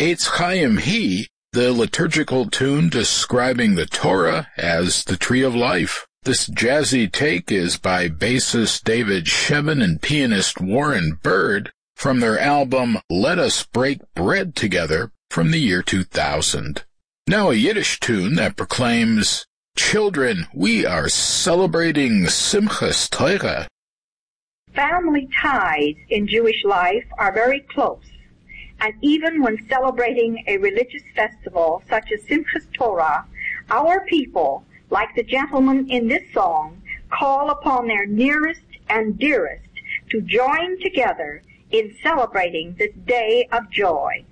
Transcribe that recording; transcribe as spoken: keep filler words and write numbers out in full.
Eitz Chaim He, the liturgical tune describing the Torah as the Tree of Life. This jazzy take is by bassist David Shevin and pianist Warren Bird from their album Let Us Break Bread Together from the year two thousand. Now a Yiddish tune that proclaims, "Children, we are celebrating Simchas Torah." Family ties in Jewish life are very close, and even when celebrating a religious festival such as Simchas Torah, our people, like the gentleman in this song, call upon their nearest and dearest to join together in celebrating this day of joy.